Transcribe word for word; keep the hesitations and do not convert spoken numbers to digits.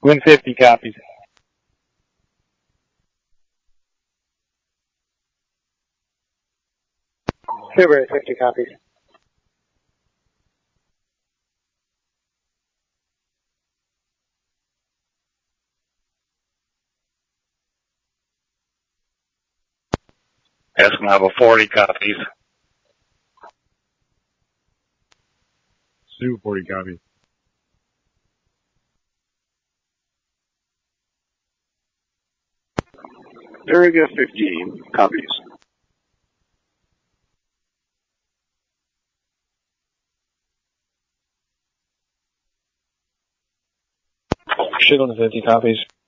Win fifty copies. February fifty copies. Escanaba forty copies. Sioux forty copies. Duriga fifteen copies. Shittleton fifty copies.